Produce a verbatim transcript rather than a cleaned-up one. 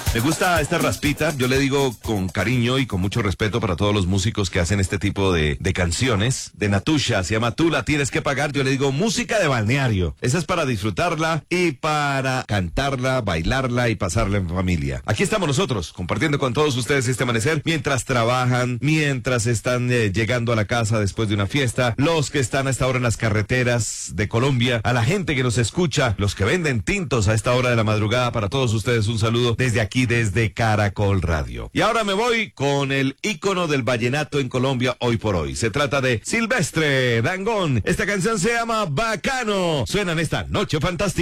Me gusta esta raspita, yo le digo con cariño y con mucho respeto para todos los músicos que hacen este tipo de, de canciones. De Natusha, se llama Tú la tienes que pagar, yo le digo música de balneario. Esa es para disfrutarla y para cantarla, bailarla y pasarla en familia. Aquí estamos nosotros, compartiendo con todos ustedes este amanecer, mientras trabajan, mientras están eh, llegando a la casa después de una fiesta, los que están a esta hora en las carreteras de Colombia, a la gente que nos escucha, los que venden tintos a esta hora de la madrugada, para todos ustedes un saludo desde aquí, desde Caracol Radio. Y ahora me voy con el ícono del vallenato en Colombia hoy por hoy. Se trata de Silvestre Dangond. Esta canción se llama Bacano. Suena en esta noche fantástica.